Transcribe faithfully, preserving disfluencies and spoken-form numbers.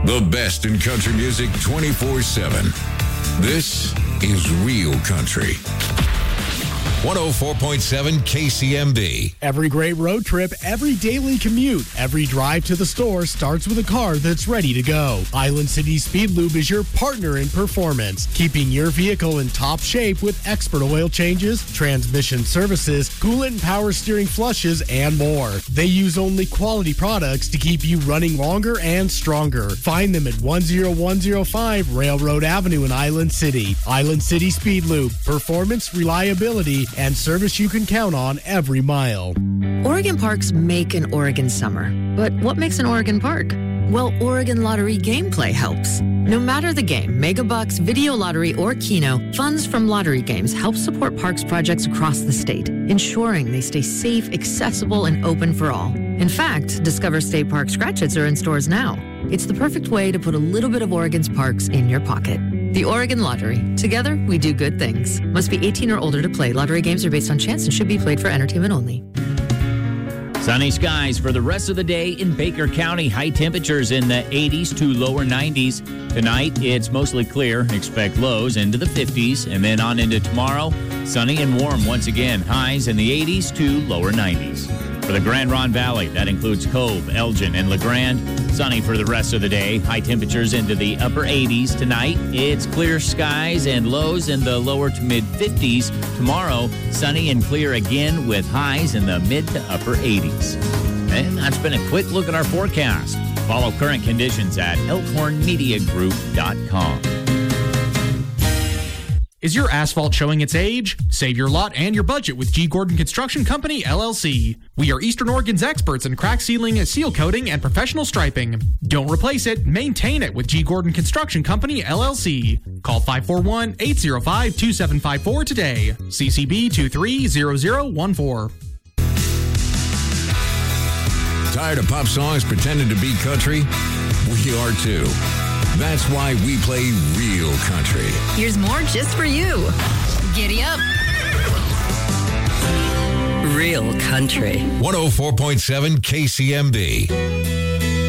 The best in country music twenty-four seven. This is Real Country. one oh four point seven K C M B. Every great road trip, every daily commute, every drive to the store starts with a car that's ready to go. Island City Speed Lube is your partner in performance, keeping your vehicle in top shape with expert oil changes, transmission services, coolant and power steering flushes, and more. They use only quality products to keep you running longer and stronger. Find them at one oh one oh five Railroad Avenue in Island City. Island City Speed Lube, performance, reliability, and service you can count on every mile. Oregon parks make an Oregon summer. But what makes an Oregon park? Well, Oregon Lottery gameplay helps. No matter the game, Megabucks, Video Lottery, or Keno, funds from lottery games help support parks projects across the state, ensuring they stay safe, accessible, and open for all. In fact, Discover State Park scratch hits are in stores now. It's the perfect way to put a little bit of Oregon's parks in your pocket. The Oregon Lottery. Together, we do good things. Must be eighteen or older to play. Lottery games are based on chance and should be played for entertainment only. Sunny skies for the rest of the day in Baker County. High temperatures in the eighties to lower nineties. Tonight, it's mostly clear. Expect lows into the fifties. And then on into tomorrow, sunny and warm once again. Highs in the eighties to lower nineties. For the Grand Ronde Valley, that includes Cove, Elgin, and LeGrand. Sunny for the rest of the day. High temperatures into the upper eighties tonight. It's clear skies and lows in the lower to mid fifties. Tomorrow, sunny and clear again with highs in the mid to upper eighties. And that's been a quick look at our forecast. Follow current conditions at elkhorn media group dot com. Is your asphalt showing its age? Save your lot and your budget with G. Gordon Construction Company, L L C. We are Eastern Oregon's experts in crack sealing, seal coating, and professional striping. Don't replace it, maintain it with G. Gordon Construction Company, L L C. Call five four one, eight oh five, two seven five four today. C C B two three zero zero one four. Tired of pop songs pretending to be country? We are too. That's why we play Real Country. Here's more just for you. Giddy up. Real Country. one oh four point seven K C M B.